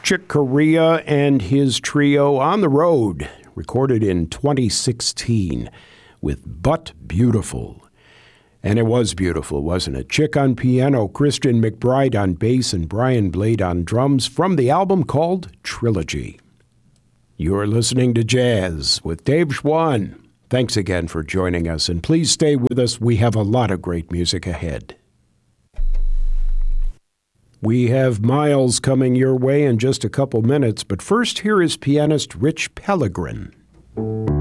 Chick Corea and his trio on the road, recorded in 2016 with But Beautiful. And it was beautiful, wasn't it? Chick on piano, Christian McBride on bass, and Brian Blade on drums from the album called Trilogy. You're listening to Jazz with Dave Schwann. Thanks again for joining us, and please stay with us. We have a lot of great music ahead. We have Miles coming your way in just a couple minutes, but first here is pianist Rich Pellegrin.